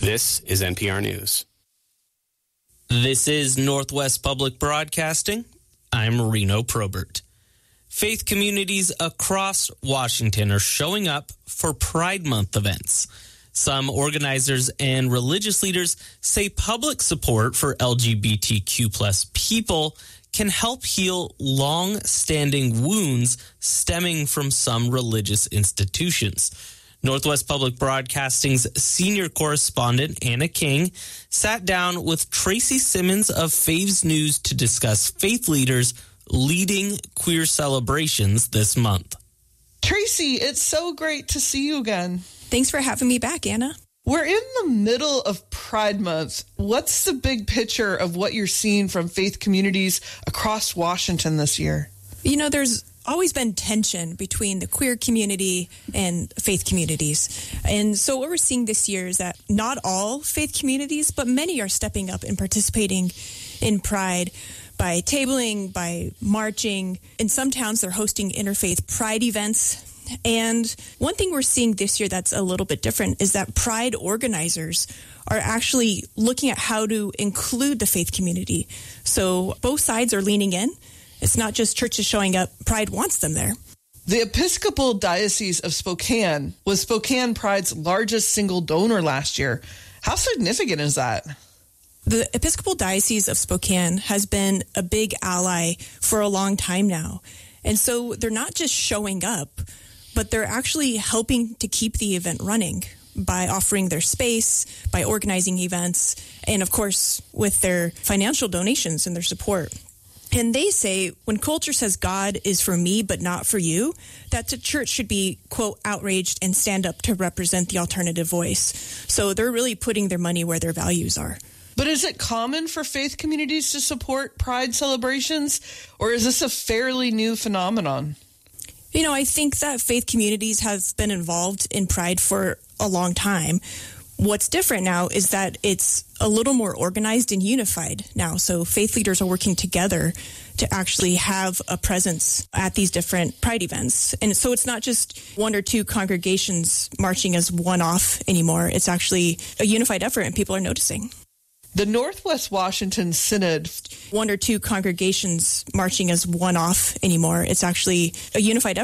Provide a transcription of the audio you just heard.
This is NPR News. This is Northwest Public Broadcasting. I'm Reno Probert. Faith communities across Washington are showing up for Pride Month events. Some organizers and religious leaders say public support for LGBTQ plus people can help heal long-standing wounds stemming from some religious institutions. Northwest Public Broadcasting's senior correspondent, Anna King, sat down with Tracy Simmons of Faves News to discuss faith leaders leading queer celebrations this month. Tracy, it's so great to see you again. Thanks for having me back, Anna. We're in the middle of Pride Month. What's the big picture of what you're seeing from faith communities across Washington this year? You know, there's always been tension between the queer community and faith communities. And so what we're seeing this year is that not all faith communities, but many are stepping up and participating in Pride by tabling, by marching. In some towns, they're hosting interfaith Pride events. And one thing we're seeing this year that's a little bit different is that Pride organizers are actually looking at how to include the faith community. So both sides are leaning in. It's not just churches showing up. Pride wants them there. The Episcopal Diocese of Spokane was Spokane Pride's largest single donor last year. How significant is that? The Episcopal Diocese of Spokane has been a big ally for a long time now. And so they're not just showing up, but they're actually helping to keep the event running by offering their space, by organizing events, and of course, with their financial donations and their support. And they say when culture says God is for me but not for you, that the church should be, quote, outraged and stand up to represent the alternative voice. So they're really putting their money where their values are. But is it common for faith communities to support Pride celebrations, or is this a fairly new phenomenon? You know, I think that faith communities have been involved in Pride for a long time. What's different now is that it's a little more organized and unified now. So faith leaders are working together to actually have a presence at these different Pride events. And so it's not just one or two congregations marching as one-off anymore. It's actually a unified effort, and people are noticing. The Northwest Washington Synod. One or two congregations marching as one-off anymore. It's actually a unified effort.